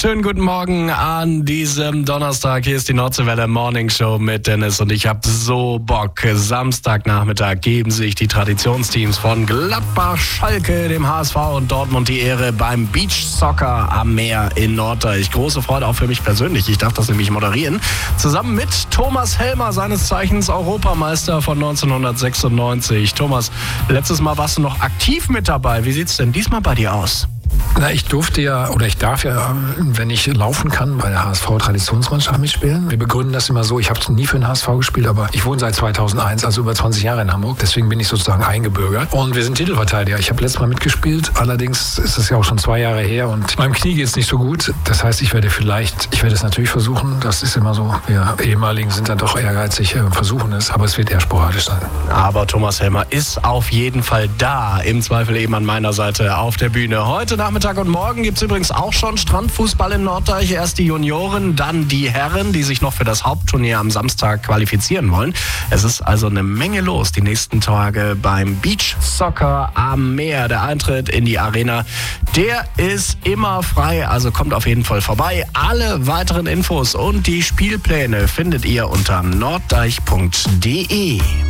Schönen guten Morgen an diesem Donnerstag. Hier ist die Nordseewelle Morning Show mit Dennis und ich habe so Bock. Samstagnachmittag geben sich die Traditionsteams von Gladbach, Schalke, dem HSV und Dortmund die Ehre beim Beach Soccer am Meer in Norddeich. Große Freude auch für mich persönlich. Ich darf das nämlich moderieren. Zusammen mit Thomas Helmer, seines Zeichens Europameister von 1996. Thomas, letztes Mal warst du noch aktiv mit dabei. Wie sieht's denn diesmal bei dir aus? Na, ich darf ja, wenn ich laufen kann, bei der HSV-Traditionsmannschaft mitspielen. Wir begründen das immer so, ich habe nie für den HSV gespielt, aber ich wohne seit 2001, also über 20 Jahre in Hamburg. Deswegen bin ich sozusagen eingebürgert. Und wir sind Titelverteidiger. Ich habe letztes Mal mitgespielt, allerdings ist es ja auch schon 2 Jahre her und meinem Knie geht es nicht so gut. Das heißt, ich werde es natürlich versuchen. Das ist immer so, wir ehemaligen sind dann doch ehrgeizig, versuchen es, aber es wird eher sporadisch sein. Aber Thomas Helmer ist auf jeden Fall da, im Zweifel eben an meiner Seite auf der Bühne. Heute Nachmittag und morgen gibt es übrigens auch schon Strandfußball in Norddeich. Erst die Junioren, dann die Herren, die sich noch für das Hauptturnier am Samstag qualifizieren wollen. Es ist also eine Menge los die nächsten Tage beim Beach Soccer am Meer. Der Eintritt in die Arena, der ist immer frei, also kommt auf jeden Fall vorbei. Alle weiteren Infos und die Spielpläne findet ihr unter norddeich.de.